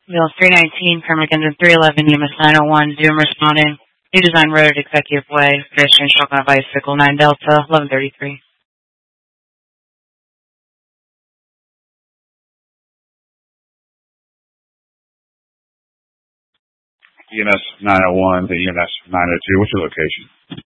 Wheel 319, permit engine 311, UMS 901, Zoom responding. New Design Road, Executive Way, pedestrian shotgun bicycle 9 Delta, 1133. EMS 901 to EMS 902. What's your location?